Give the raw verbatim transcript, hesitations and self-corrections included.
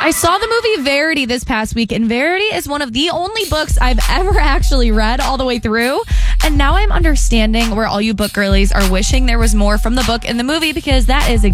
I saw the movie Verity this past week, and Verity is one of the only books I've ever actually read all the way through. And now I'm understanding where all you book girlies are wishing there was more from the book in the movie, because that is exactly